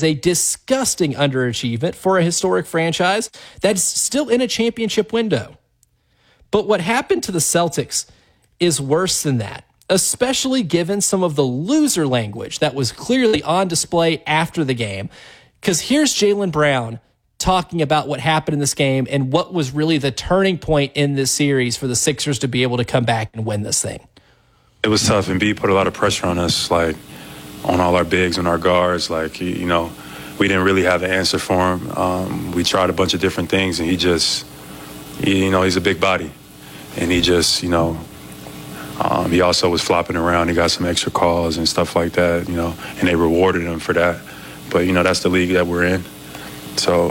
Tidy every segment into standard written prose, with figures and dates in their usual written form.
is a disgusting underachievement for a historic franchise that's still in a championship window. But what happened to the Celtics is worse than that, especially given some of the loser language that was clearly on display after the game. Because here's Jaylen Brown talking about what happened in this game and what was really the turning point in this series for the Sixers to be able to come back and win this thing. It was tough, and B put a lot of pressure on us, like on all our bigs and our guards. Like, you know, we didn't really have an answer for him. We tried a bunch of different things, and he's a big body. And he just, he also was flopping around. He got some extra calls and stuff like that, and they rewarded him for that. But, that's the league that we're in. So,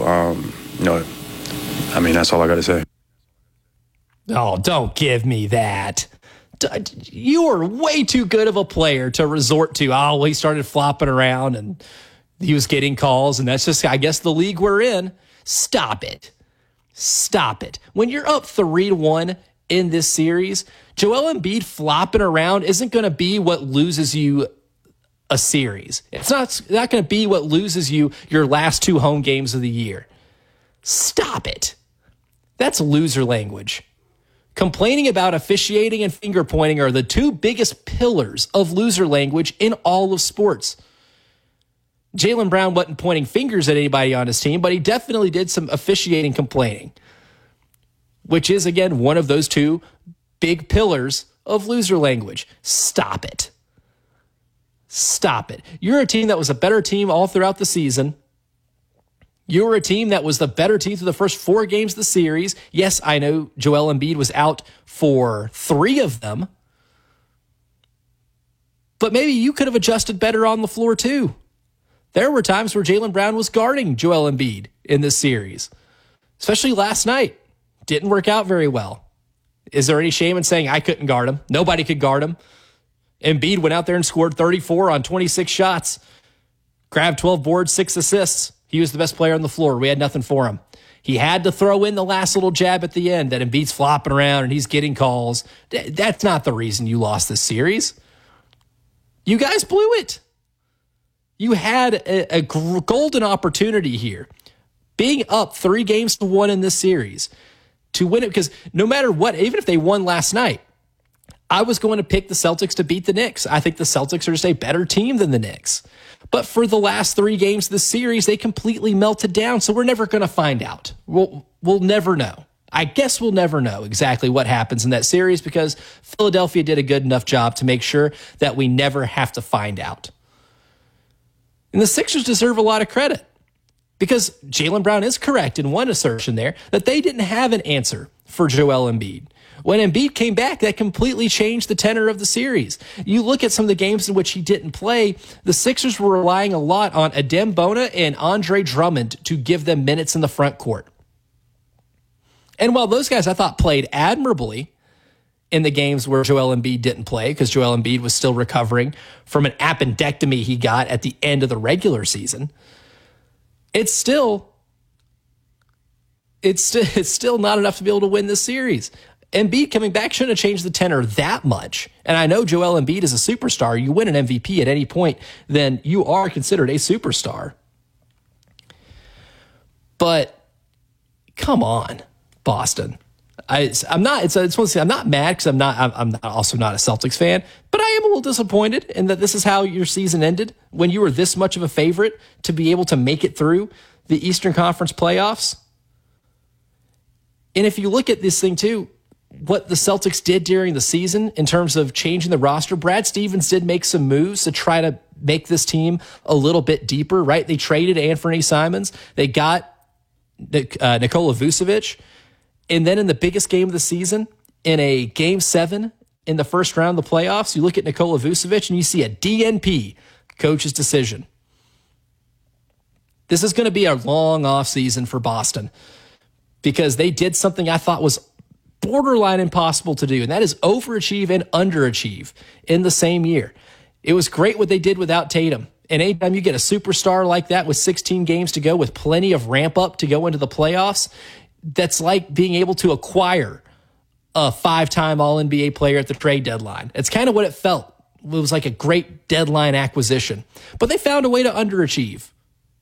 that's all I got to say. Oh, don't give me that. You are way too good of a player to resort to, he started flopping around and he was getting calls, and that's just, I guess, the league we're in. Stop it. Stop it. When you're up 3-1 in this series, Joel Embiid flopping around isn't going to be what loses you a series. It's not going to be what loses you your last 2 home games of the year. Stop it. That's loser language. Complaining about officiating and finger pointing are the 2 biggest pillars of loser language in all of sports. Jaylen Brown wasn't pointing fingers at anybody on his team, but he definitely did some officiating complaining, which is, again, one of those 2 big pillars of loser language. Stop it. Stop it. You're a team that was a better team all throughout the season. You were a team that was the better team through the first 4 games of the series. Yes, I know Joel Embiid was out for 3 of them, but maybe you could have adjusted better on the floor too. There were times where Jaylen Brown was guarding Joel Embiid in this series, especially last night. Didn't work out very well. Is there any shame in saying I couldn't guard him? Nobody could guard him. Embiid went out there and scored 34 on 26 shots, grabbed 12 boards, 6 assists. He was the best player on the floor. We had nothing for him. He had to throw in the last little jab at the end that Embiid's flopping around and he's getting calls. That's not the reason you lost this series. You guys blew it. You had a golden opportunity here, being up 3-1 in this series, to win it, because no matter what, even if they won last night, I was going to pick the Celtics to beat the Knicks. I think the Celtics are just a better team than the Knicks. But for the last 3 games of the series, they completely melted down, so we're never going to find out. We'll never know. I guess we'll never know exactly what happens in that series, because Philadelphia did a good enough job to make sure that we never have to find out. And the Sixers deserve a lot of credit, because Jaylen Brown is correct in one assertion there that they didn't have an answer for Joel Embiid. When Embiid came back, that completely changed the tenor of the series. You look at some of the games in which he didn't play, the Sixers were relying a lot on Adem Bona and Andre Drummond to give them minutes in the front court. And while those guys, I thought, played admirably in the games where Joel Embiid didn't play, because Joel Embiid was still recovering from an appendectomy he got at the end of the regular season, it's still not enough to be able to win this series. Embiid coming back shouldn't have changed the tenor that much. And I know Joel Embiid is a superstar. You win an MVP at any point, then you are considered a superstar. But come on, Boston. I'm not mad, because I'm also not a Celtics fan, but I am a little disappointed in that this is how your season ended, when you were this much of a favorite to be able to make it through the Eastern Conference playoffs. And if you look at this thing too, what the Celtics did during the season in terms of changing the roster, Brad Stevens did make some moves to try to make this team a little bit deeper, right? They traded Anthony Simons. They got Nikola Vucevic. And then in the biggest game of the season, in a Game 7 in the first round of the playoffs, you look at Nikola Vucevic and you see a DNP, coach's decision. This is going to be a long offseason for Boston, because they did something I thought was borderline impossible to do, and that is overachieve and underachieve in the same year. It was great what they did without Tatum. And anytime you get a superstar like that with 16 games to go, with plenty of ramp up to go into the playoffs, that's like being able to acquire a 5-time All-NBA player at the trade deadline. It's kind of what it felt. It was like a great deadline acquisition. But they found a way to underachieve